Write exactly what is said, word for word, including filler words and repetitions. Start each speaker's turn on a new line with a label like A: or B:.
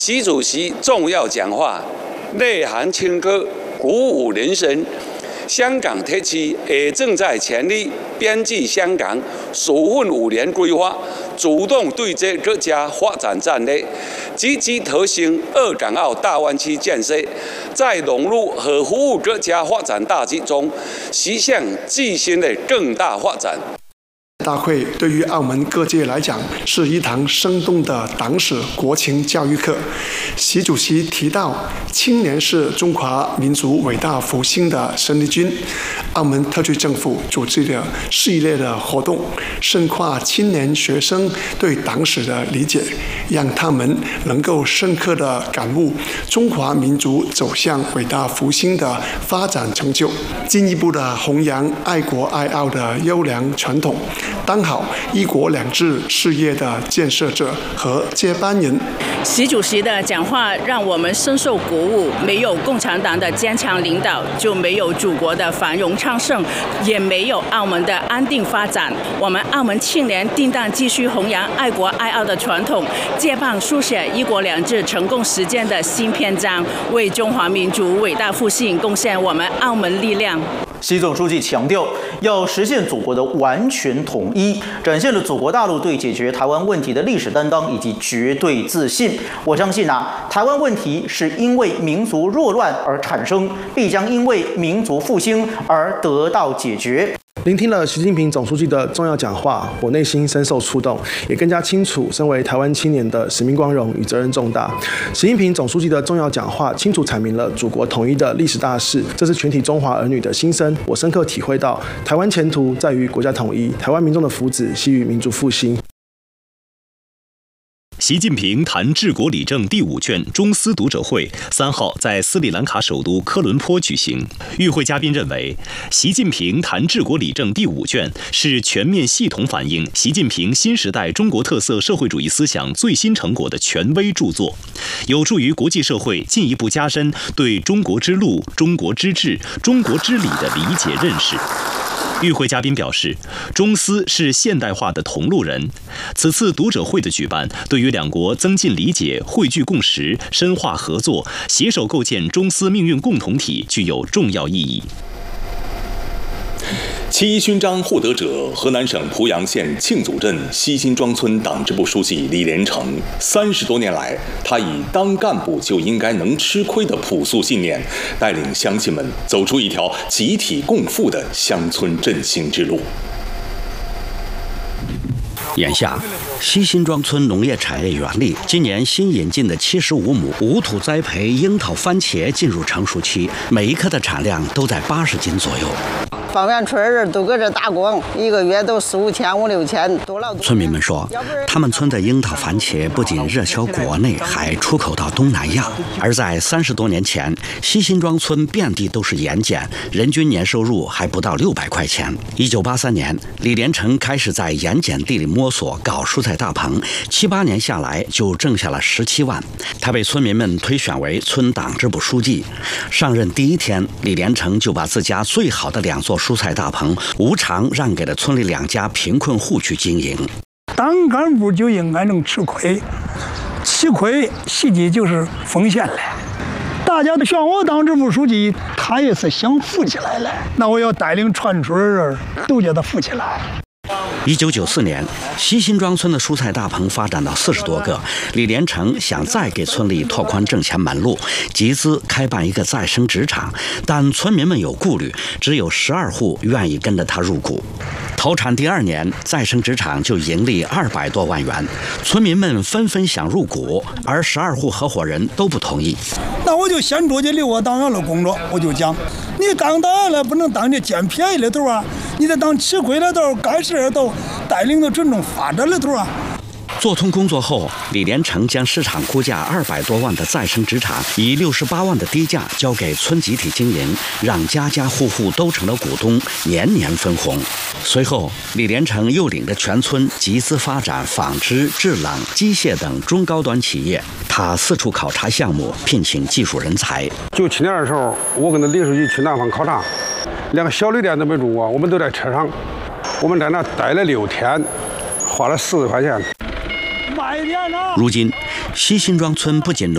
A: 习主席重要讲话内涵清歌，鼓舞人心。香港特区也正在全力编辑香港首份五年规划，主动对接各家发展战略，积极推行粤港澳大湾区建设，在融入和服务各家发展大局中，实现自身的更大发展。
B: 大会对于澳门各界来讲是一堂生动的党史国情教育课。习主席提到，青年是中华民族伟大复兴的生力军。澳门特区政府组织的系列的活动，深化青年学生对党史的理解，让他们能够深刻地感悟中华民族走向伟大复兴的发展成就，进一步的弘扬爱国爱澳的优良传统，当好一国两制事业的建设者和接班人。
C: 习主席的讲话让我们深受鼓舞，没有共产党的坚强领导，就没有祖国的繁荣昌盛，也没有澳门的安定发展。我们澳门青年定当继续弘扬爱国爱澳的传统，接棒书写一国两制成功实践的新篇章，为中华民族伟大复兴贡献我们澳门力量。
D: 习总书记强调，要实现祖国的完全统一，展现了祖国大陆对解决台湾问题的历史担当以及绝对自信。我相信啊，台湾问题是因为民族弱乱而产生，必将因为民族复兴而得到解决。
E: 聆听了习近平总书记的重要讲话，我内心深受触动，也更加清楚身为台湾青年的使命光荣与责任重大。习近平总书记的重要讲话清楚阐明了祖国统一的历史大事，这是全体中华儿女的心声。我深刻体会到，台湾前途在于国家统一，台湾民众的福祉系于民族复兴。
F: 习近平谈治国理政第五卷中斯读者会三号在斯里兰卡首都科伦坡举行。与会嘉宾认为，习近平谈治国理政第五卷是全面系统反映习近平新时代中国特色社会主义思想最新成果的权威著作，有助于国际社会进一步加深对中国之路、中国之治、中国之理的理解认识。与会嘉宾表示，中斯是现代化的同路人。此次读者会的举办，对于两国增进理解、汇聚共识、深化合作、携手构建中斯命运共同体具有重要意义。
G: 七一勋章获得者，河南省濮阳县庆祖镇西辛庄村党支部书记李连成。三十多年来，他以当干部就应该能吃亏的朴素信念，带领乡亲们走出一条集体共富的乡村振兴之路。
H: 眼下，西辛庄村农业产业园里今年新引进的七十五亩无土栽培樱桃番茄进入成熟期，每一颗的产量都在八十斤左右。
I: 方圆村人都搁这打工，一个月都四五千、五六千，多劳动。
H: 村民们说，他们村的樱桃番茄不仅热销国内，还出口到东南亚。而在三十多年前，西辛庄村遍地都是盐碱，人均年收入还不到六百块钱。一九八三年，李连成开始在盐碱地里摸索搞蔬菜大棚，七八年下来就挣下了十七万。他被村民们推选为村党支部书记。上任第一天，李连成就把自家最好的两座蔬菜大棚无偿让给了村里两家贫困户去经营。
J: 当干部就应该能吃亏，吃亏实际就是奉献了。大家都选我当支部书记，他也是想富起来了，那我要带领全村人都叫他富起来。
H: 一九九四年，西辛庄村的蔬菜大棚发展到四十多个。李连成想再给村里拓宽挣钱门路，集资开办一个再生纸厂，但村民们有顾虑，只有十二户愿意跟着他入股。投产第二年，再生纸厂就盈利二百多万元，村民们纷纷想入股，而十二户合伙人都不同意。
J: 那我就先出去留我党员的工作，我就讲，你当党员了不能当这捡便宜的头啊，你得当吃亏的头，干事的头，带领着群众发展的头啊。
H: 做通工作后，李连成将市场估价二百多万的再生纸厂以六十八万的低价交给村集体经营，让家家户户都成了股东，年年分红。随后，李连成又领着全村集资发展纺织、制冷、机械等中高端企业。他四处考察项目，聘请技术人才。
K: 九七年的时候，我跟着李书记去南方考察，连个小旅店都没住过，我们都在车上，我们在那待了六天，花了四十块钱。
H: 如今，西辛庄村不仅